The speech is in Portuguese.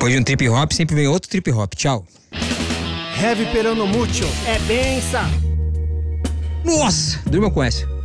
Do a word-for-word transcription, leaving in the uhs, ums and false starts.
Depois de um trip hop, sempre vem outro trip hop. Tchau. Heavy perano mucho. É benção. Nossa, durma com essa.